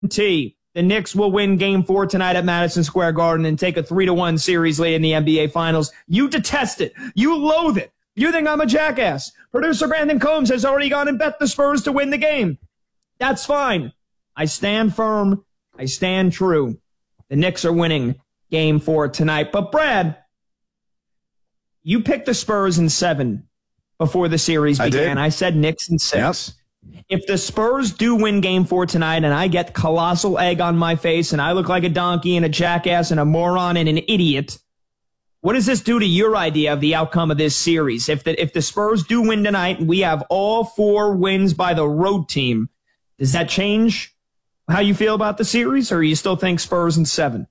guarantee the Knicks will win Game 4 tonight at Madison Square Garden and take a 3-1 series lead in the NBA Finals. You detest it. You loathe it. You think I'm a jackass. Producer Brandon Combs has already gone and bet the Spurs to win the game. That's fine. I stand firm. I stand true. The Knicks are winning Game 4 tonight. But Brad, you picked the Spurs in 7 before the series began. I said Knicks in 6. Yep. If the Spurs do win Game 4 tonight and I get colossal egg on my face and I look like a donkey and a jackass and a moron and an idiot, what does this do to your idea of the outcome of this series? If the Spurs do win tonight and we have all 4 wins by the road team, does that change how you feel about the series, or you still think Spurs in 7?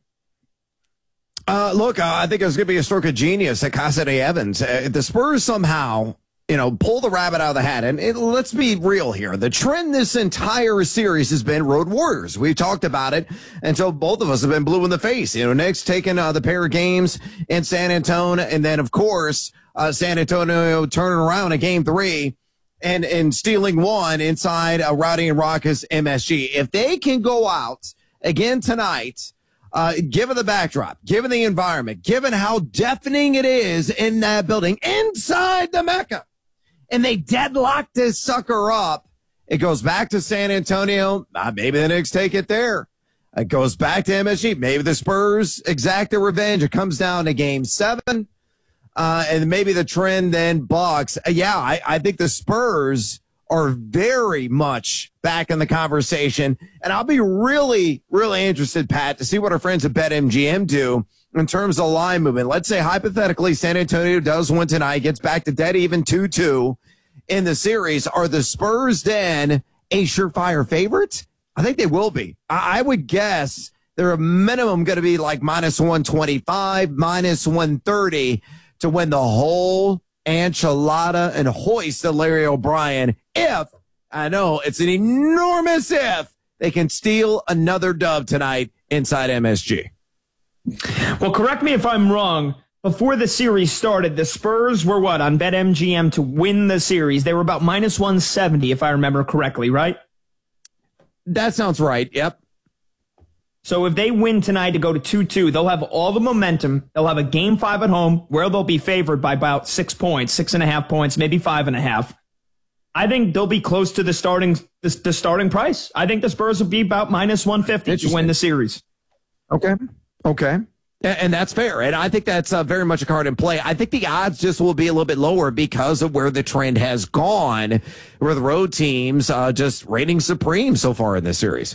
Look, I think it was going to be a stroke of genius at Cassidy Evans. The Spurs somehow, pull the rabbit out of the hat. And let's be real here. The trend this entire series has been road warriors. We've talked about it until both of us have been blue in the face. Knicks taking the pair of games in San Antonio, and then, of course, San Antonio turning around in Game 3 and stealing one inside a rowdy and raucous MSG. If they can go out again tonight, given the backdrop, given the environment, given how deafening it is in that building inside the Mecca, and they deadlock this sucker up, it goes back to San Antonio. Maybe the Knicks take it there. It goes back to MSG. Maybe the Spurs exact their revenge. It comes down to Game 7. And maybe the trend then bucks. I think the Spurs are very much back in the conversation. And I'll be really, really interested, Pat, to see what our friends at BetMGM do in terms of line movement. Let's say, hypothetically, San Antonio does win tonight, gets back to dead even 2-2 in the series. Are the Spurs then a surefire favorite? I think they will be. I would guess they're a minimum going to be like minus 125, minus 130 to win the whole enchilada and hoist of Larry O'Brien if, I know it's an enormous if, they can steal another dub tonight inside MSG. Well, correct me if I'm wrong. Before the series started, the Spurs were what on BetMGM to win the series? They were about minus 170, if I remember correctly, right? That sounds right. Yep. So if they win tonight to go to 2-2, they'll have all the momentum. They'll have a Game 5 at home where they'll be favored by about 6 points, 6.5 points, maybe 5.5. I think they'll be close to the starting price. I think the Spurs will be about minus 150 to win the series. Okay. And that's fair. And I think that's very much a card in play. I think the odds just will be a little bit lower because of where the trend has gone, where the road teams just reigning supreme so far in this series.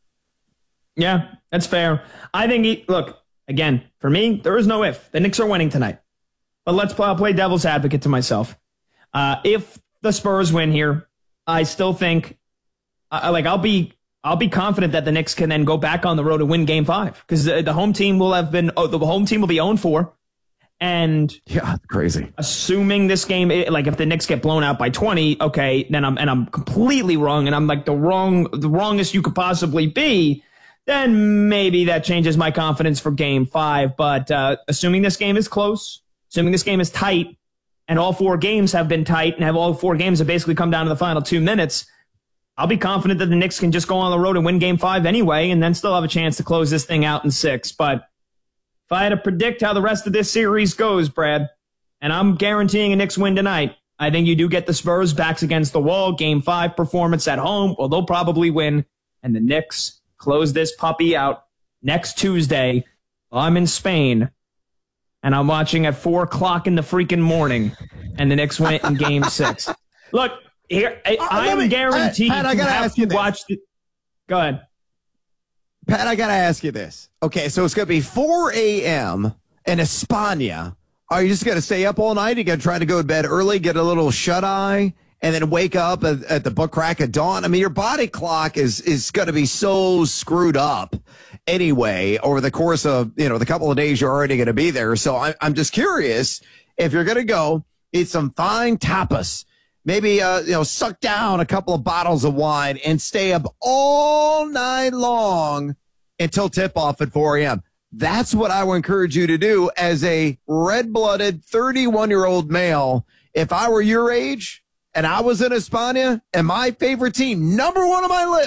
Yeah, that's fair. I think, look, again, for me, there is no if. The Knicks are winning tonight. But let's play devil's advocate to myself. If the Spurs win here, I still think, I'll be confident that the Knicks can then go back on the road and win Game 5 because the home team will have been the home team will be 0-4, and crazy. Assuming this game, if the Knicks get blown out by 20, okay, then I'm completely wrong, and I'm like the wrongest you could possibly be. Then maybe that changes my confidence for Game 5. But assuming this game is close, assuming this game is tight, and all 4 games have been tight, and all 4 games have basically come down to the final 2 minutes. I'll be confident that the Knicks can just go on the road and win Game 5 anyway, and then still have a chance to close this thing out in 6. But if I had to predict how the rest of this series goes, Brad, and I'm guaranteeing a Knicks win tonight, I think you do get the Spurs backs against the wall. Game 5 performance at home, well, they'll probably win, and the Knicks close this puppy out next Tuesday. I'm in Spain, and I'm watching at 4 o'clock in the freaking morning, and the Knicks win in Game 6. Look, here, I'm guaranteed Pat, I gotta ask you this. Watch the. Go ahead. Pat, I got to ask you this. Okay, so it's going to be 4 a.m. in España. Are you just going to stay up all night? You going to try to go to bed early, get a little shut-eye, and then wake up at the butt crack of dawn? I mean, your body clock is going to be so screwed up anyway over the course of, the couple of days you're already going to be there. So I'm just curious if you're going to go eat some fine tapas, maybe, suck down a couple of bottles of wine and stay up all night long until tip-off at 4 a.m. That's what I would encourage you to do as a red-blooded 31-year-old male. If I were your age and I was in España and my favorite team, number one on my list,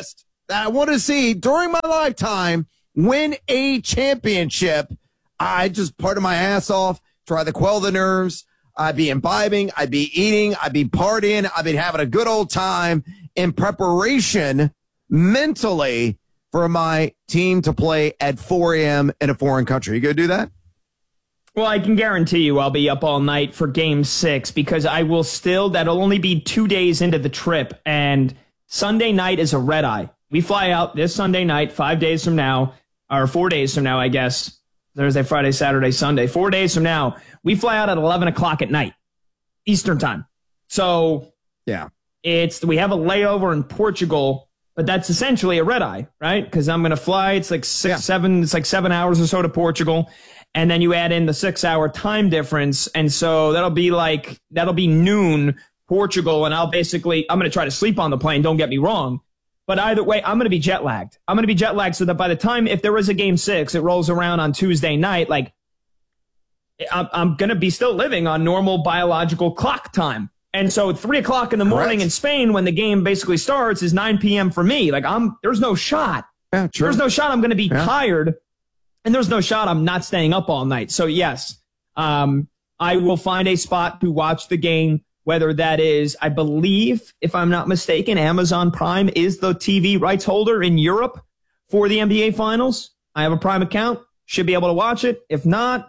that I want to see during my lifetime win a championship, I'd just party my ass off, try to quell the nerves. I'd be imbibing, I'd be eating, I'd be partying, I'd be having a good old time in preparation mentally for my team to play at 4 a.m. in a foreign country. You going to do that? Well, I can guarantee you I'll be up all night for Game 6 because that'll only be 2 days into the trip, and Sunday night is a red eye. We fly out this Sunday night, 5 days from now, or 4 days from now, I guess. Thursday, Friday, Saturday, Sunday. 4 days from now, we fly out at 11 o'clock at night, Eastern time. So yeah, we have a layover in Portugal, but that's essentially a red eye, right? Because I'm going to fly. It's like 7 hours or so to Portugal. And then you add in the 6 hour time difference. And so that'll be noon Portugal. And I'm going to try to sleep on the plane. Don't get me wrong. But either way, I'm going to be jet lagged. I'm going to be jet lagged so that by the time, if there is a Game 6, it rolls around on Tuesday night, like I'm going to be still living on normal biological clock time. And so 3 o'clock in the morning in Spain, when the game basically starts, is 9 p.m. for me. Like there's no shot. Yeah, true. There's no shot I'm going to be tired. And there's no shot I'm not staying up all night. So yes, I will find a spot to watch the game, whether that is, I believe, if I'm not mistaken, Amazon Prime is the TV rights holder in Europe for the NBA Finals. I have a Prime account, should be able to watch it. If not,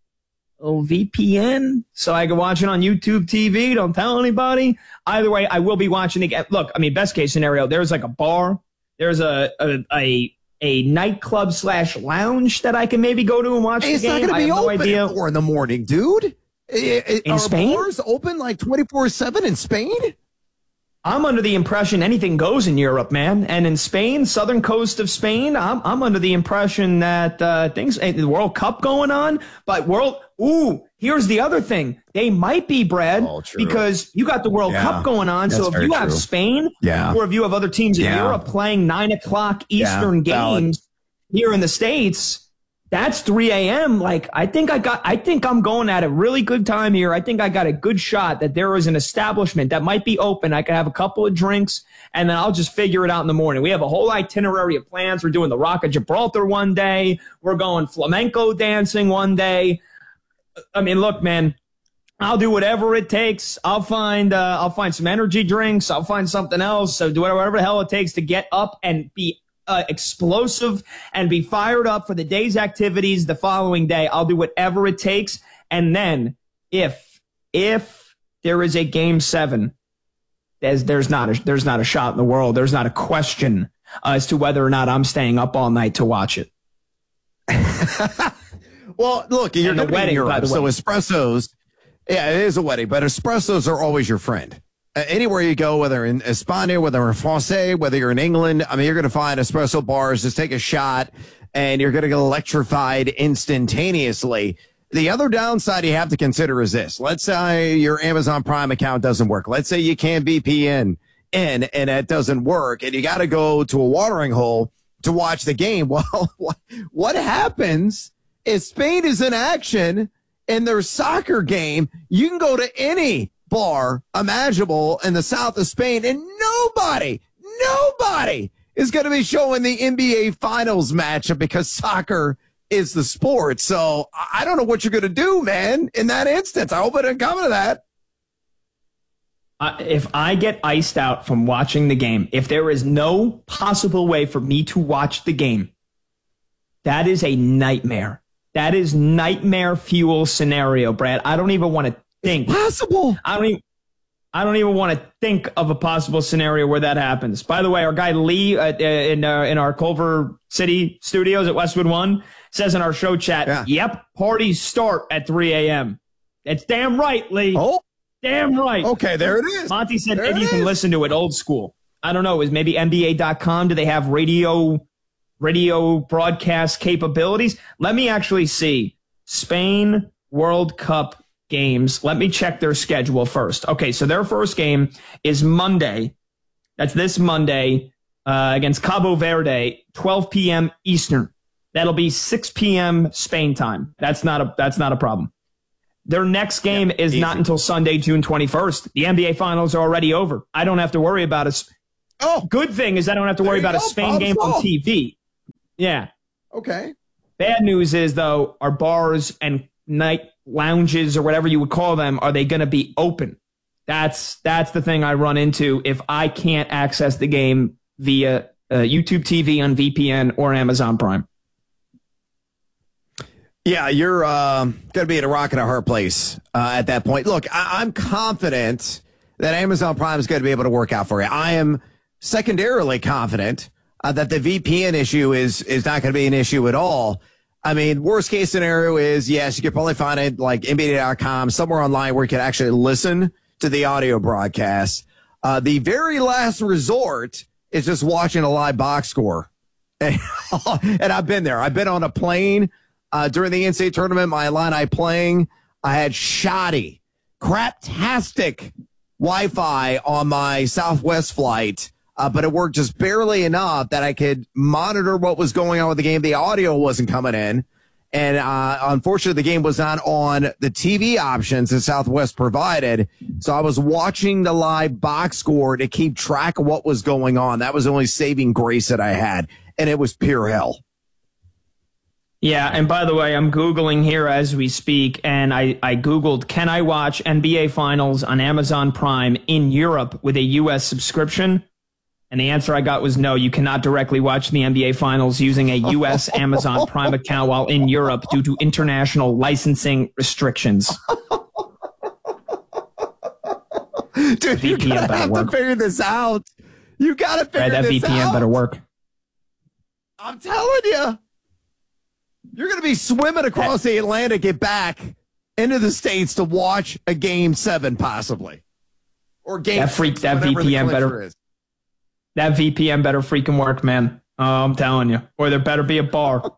VPN, so I can watch it on YouTube TV. Don't tell anybody. Either way, I will be watching the game. Look, I mean, best case scenario, there's like a bar. There's a nightclub / lounge that I can maybe go to and watch the game. It's not going to be open at 4 in the morning, dude. In Spain? Bars open like 24/7 in Spain? I'm under the impression anything goes in Europe, man. And in Spain, southern coast of Spain, I'm under the impression that the World Cup going on, but here's the other thing. They might be, Brad, because you got the World Cup going on. So if you have Spain or if you have other teams in Europe playing 9 o'clock Eastern games here in the States, that's 3 a.m. Like, I think I'm going at a really good time here. I think I got a good shot that there is an establishment that might be open. I could have a couple of drinks and then I'll just figure it out in the morning. We have a whole itinerary of plans. We're doing the Rock of Gibraltar one day. We're going flamenco dancing one day. I mean, look, man, I'll do whatever it takes. I'll find some energy drinks. I'll find something else. So do whatever the hell it takes to get up and be explosive and be fired up for the day's activities the following day. I'll do whatever it takes. And then if there is a Game 7, there's not a shot in the world. There's not a question as to whether or not I'm staying up all night to watch it. Well, look, you're the wedding, Europe, by the way. so espressos, it is a wedding, but espressos are always your friend. Anywhere you go, whether in España, whether in Francais, whether you're in England, I mean, you're going to find espresso bars. Just take a shot, and you're going to get electrified instantaneously. The other downside you have to consider is this. Let's say your Amazon Prime account doesn't work. Let's say you can't VPN in, and it doesn't work, and you got to go to a watering hole to watch the game. Well, what happens if Spain is in action in their soccer game? You can go to any bar imaginable in the south of Spain, and nobody is going to be showing the NBA Finals matchup because soccer is the sport. So I don't know what you're going to do, man, in that instance. I hope it doesn't come to that. If I get iced out from watching the game, if there is no possible way for me to watch the game, that is a nightmare. That is nightmare fuel scenario, Brad. I don't even want to think. Possible. I don't even want to think of a possible scenario where that happens. By the way, our guy Lee in our Culver City studios at Westwood One says in our show chat, Yep, parties start at 3 a.m. It's damn right, Lee. Oh, damn right. Okay, there it is. Monty said maybe you can listen to it old school. I don't know. Is maybe NBA.com? Do they have radio broadcast capabilities? Let me actually see. Spain World Cup games. Let me check their schedule first. Okay, so their first game is Monday. That's this Monday against Cabo Verde, 12 p.m. Eastern. That'll be 6 p.m. Spain time. That's not a problem. Their next game is not until Sunday, June 21st. The NBA Finals are already over. I don't have to worry about it. Oh, good thing is I don't have to worry about a Spain game on TV. Yeah. Okay. Bad news is, though, our bars and night lounges or whatever you would call them, are they going to be open? That's the thing I run into if I can't access the game via YouTube TV on VPN or Amazon Prime. Yeah, you're going to be at a rock and a hard place at that point. Look, I'm confident that Amazon Prime is going to be able to work out for you. I am secondarily confident that the VPN issue is not going to be an issue at all. I mean, worst case scenario is, yes, you could probably find it like NBA.com, somewhere online where you can actually listen to the audio broadcast. The very last resort is just watching a live box score. And I've been there. I've been on a plane during the NCAA tournament, my Illini playing. I had shoddy, craptastic Wi-Fi on my Southwest flight. But it worked just barely enough that I could monitor what was going on with the game. The audio wasn't coming in. And unfortunately, the game was not on the TV options that Southwest provided. So I was watching the live box score to keep track of what was going on. That was the only saving grace that I had. And it was pure hell. Yeah, and by the way, I'm Googling here as we speak, and I Googled, can I watch NBA Finals on Amazon Prime in Europe with a U.S. subscription? And the answer I got was no, you cannot directly watch the NBA Finals using a U.S. Amazon Prime account while in Europe due to international licensing restrictions. Dude, you gotta have to figure this out. You gotta figure this out. That VPN better work. I'm telling you. You're going to be swimming across the Atlantic, get back into the States to watch a Game 7, possibly. Or Game 6, that VPN better. That VPN better freaking work, man. I'm telling you. Or there better be a bar.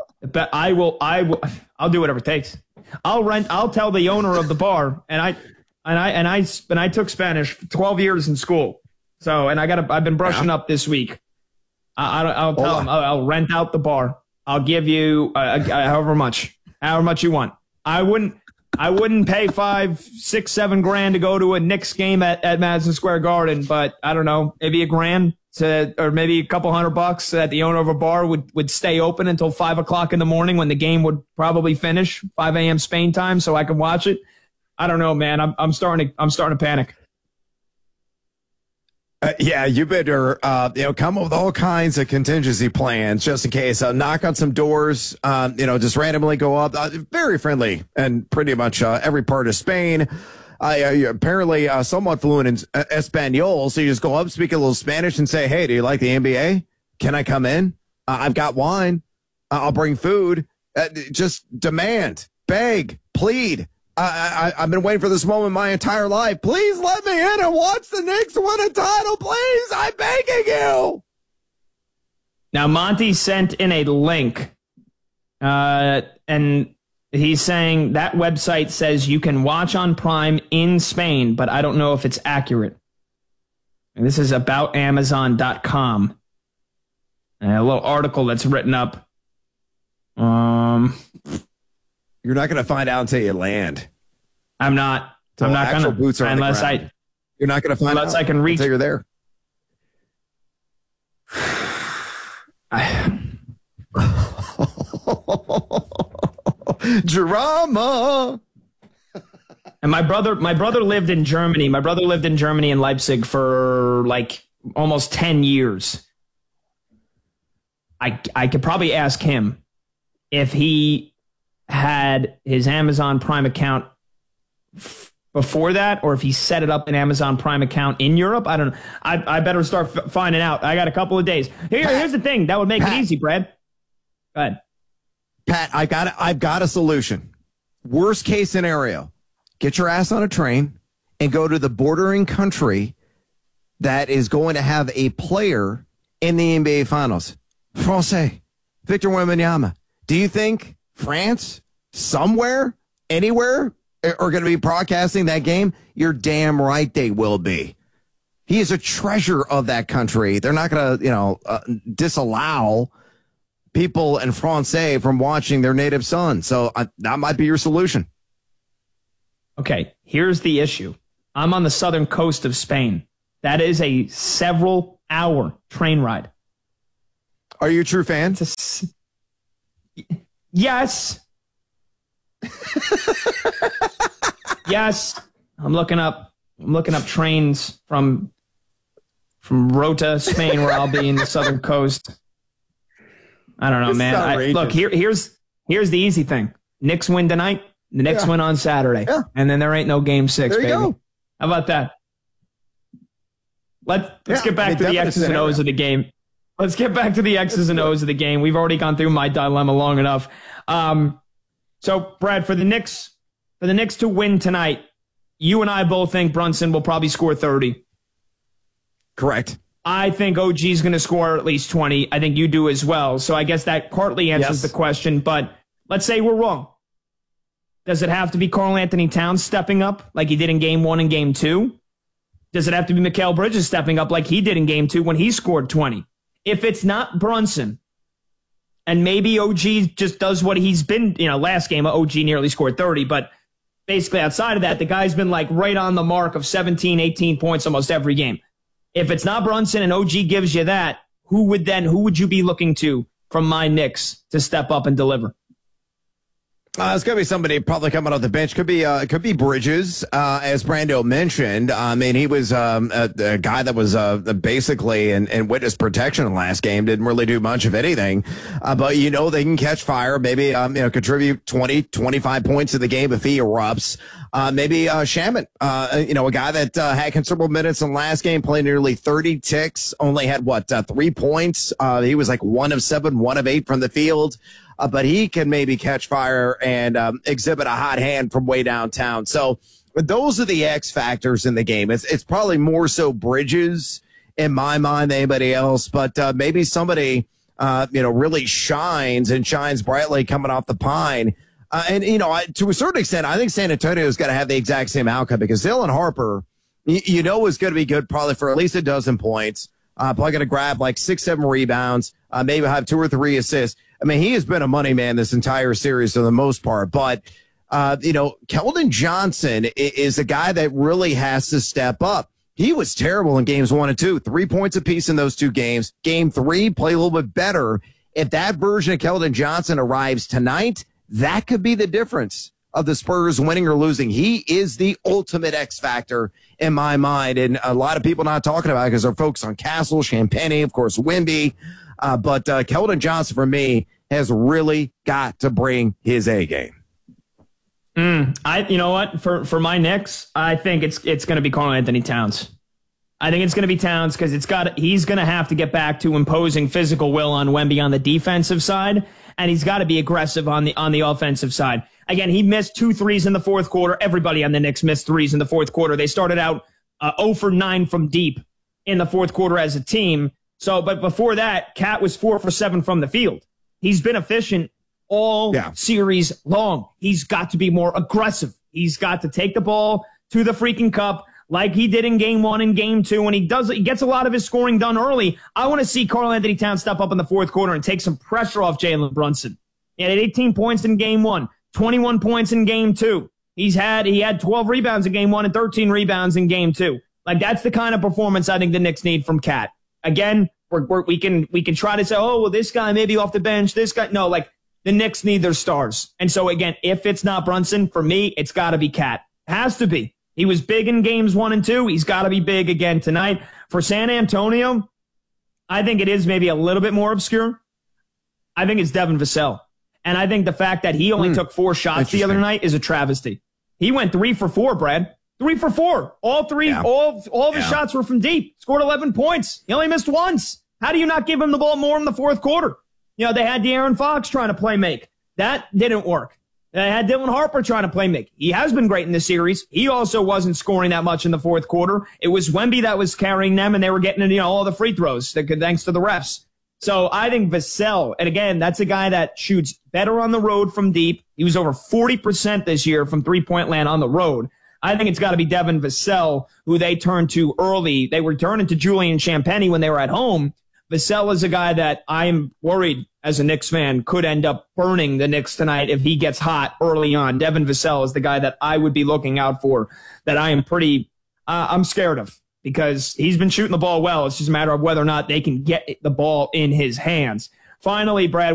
I'll do whatever it takes. I'll tell the owner of the bar, and I took Spanish for 12 years in school. So, and I've been brushing up this week. I'll tell him I'll rent out the bar. I'll give you however much you want. I wouldn't pay $5, $6, $7 to go to a Knicks game at Madison Square Garden, but I don't know, maybe $1,000 or maybe a couple $100 that the owner of a bar would stay open until 5 o'clock in the morning when the game would probably finish 5 a.m. Spain time, so I could watch it. I don't know, man. I'm starting to panic. Yeah, you better come up with all kinds of contingency plans just in case. Knock on some doors, just randomly go up. Very friendly and pretty much every part of Spain. You're apparently somewhat fluent in Espanol, so you just go up, speak a little Spanish, and say, "Hey, do you like the NBA? Can I come in? I've got wine. I'll bring food." Just demand, beg, plead. I've been waiting for this moment my entire life. Please let me in and watch the Knicks win a title, please. I'm begging you. Now, Monty sent in a link, and he's saying that website says you can watch on Prime in Spain, but I don't know if it's accurate. And this is about Amazon.com. A little article that's written up. You're not going to find out until you land. I'm not going to. Boots are unless you're not going to find out unless I can reach. Until you're there. Drama. And my brother lived in Germany. My brother lived in Germany in Leipzig for like almost 10 years. I could probably ask him if he had his Amazon Prime account before that, or if he set it up an Amazon Prime account in Europe. I don't know. I better start finding out. I got a couple of days. Here's the thing that would make it easy, Brad. Go ahead. Pat, I've got a solution. Worst case scenario, get your ass on a train and go to the bordering country that is going to have a player in the NBA Finals. Francais, Victor Wembanyama. Do you think France, somewhere, anywhere, are going to be broadcasting that game? You're damn right they will be. He is a treasure of that country. They're not going to, disallow people in Francais from watching their native son. So that might be your solution. Okay, here's the issue. I'm on the southern coast of Spain. That is a several 4-hour train ride. Are you a true fan? Yes. Yes. I'm looking up trains from Rota, Spain, where I'll be in the southern coast. I don't know, man. Look, here's the easy thing. Knicks win tonight. The Knicks win on Saturday. Yeah. And then there ain't no game 6, baby. Go. How about that? Let's get back to the X's and O's of the game. Let's get back to the X's and O's of the game. We've already gone through my dilemma long enough. So, Brad, for the Knicks to win tonight, you and I both think Brunson will probably score 30. Correct. I think OG is going to score at least 20. I think you do as well. So I guess that partly answers the question. But let's say we're wrong. Does it have to be Karl Anthony Towns stepping up like he did in Game 1 and Game 2? Does it have to be Mikal Bridges stepping up like he did in Game 2 when he scored 20? If it's not Brunson, and maybe OG just does what he's been, last game, OG nearly scored 30, but basically outside of that, the guy's been like right on the mark of 17, 18 points almost every game. If it's not Brunson and OG gives you that, who would you be looking to from my Knicks to step up and deliver? It's going to be somebody probably coming off the bench. Could be Bridges, as Brando mentioned. I mean, he was a guy that was basically in witness protection last game. Didn't really do much of anything. But, they can catch fire. Maybe, contribute 20, 25 points in the game if he erupts. Maybe Shaman, a guy that had considerable minutes in last game, played nearly 30 ticks, only had, 3 points. He was like 1 of 7, 1 of 8 from the field. But he can maybe catch fire and exhibit a hot hand from way downtown. So those are the X factors in the game. It's probably more so Bridges in my mind than anybody else, but maybe somebody, really shines brightly coming off the pine. To a certain extent, I think San Antonio's got to have the exact same outcome because Dylan Harper, is going to be good probably for at least a dozen points. Probably going to grab like 6-7 rebounds, maybe have 2 or 3 assists. I mean, he has been a money man this entire series for the most part. But, Keldon Johnson is a guy that really has to step up. He was terrible in games 1 and 2, 3 points apiece in those 2 games. Game 3, play a little bit better. If that version of Keldon Johnson arrives tonight, that could be the difference of the Spurs winning or losing. He is the ultimate X factor in my mind. And a lot of people not talking about it because they're focused on Castle, Champagnie, of course, Wemby. But Keldon Johnson, for me, has really got to bring his A game. You know what? For my Knicks, I think it's going to be Karl Anthony Towns. I think it's going to be Towns because he's going to have to get back to imposing physical will on Wemby on the defensive side, and he's got to be aggressive on the offensive side. Again, he missed 2 threes in the fourth quarter. Everybody on the Knicks missed threes in the fourth quarter. They started out 0 for 9 from deep in the fourth quarter as a team. So, but before that, Cat was 4 for 7 from the field. He's been efficient all series long. He's got to be more aggressive. He's got to take the ball to the freaking cup like he did in Game 1 and Game 2. And he gets a lot of his scoring done early. I want to see Karl Anthony Towns step up in the fourth quarter and take some pressure off Jalen Brunson. He had 18 points in Game 1, 21 points in Game 2. He had 12 rebounds in Game 1 and 13 rebounds in Game 2. Like, that's the kind of performance I think the Knicks need from Cat. Again, we can try to say, oh, well, this guy may be off the bench. This guy, no, like the Knicks need their stars. And so again, if it's not Brunson, for me, it's got to be Cat. Has to be. He was big in games 1 and 2. He's got to be big again tonight. For San Antonio, I think it is maybe a little bit more obscure. I think it's Devin Vassell. And I think the fact that he only took 4 shots the other night is a travesty. He went 3 for 4, Brad. 3 for 4. All 3, all of his shots were from deep. Scored 11 points. He only missed once. How do you not give him the ball more in the fourth quarter? They had De'Aaron Fox trying to play make. That didn't work. They had Dylan Harper trying to play make. He has been great in this series. He also wasn't scoring that much in the fourth quarter. It was Wemby that was carrying them, and they were getting all the free throws thanks to the refs. So I think Vassell, and again, that's a guy that shoots better on the road from deep. He was over 40% this year from three-point land on the road. I think it's got to be Devin Vassell, who they turned to early. They were turning to Julian Champagnie when they were at home. Vassell is a guy that I'm worried as a Knicks fan could end up burning the Knicks tonight if he gets hot early on. Devin Vassell is the guy that I would be looking out for, that I am I'm scared of. because he's been shooting the ball well. It's just a matter of whether or not they can get the ball in his hands. Finally, Brad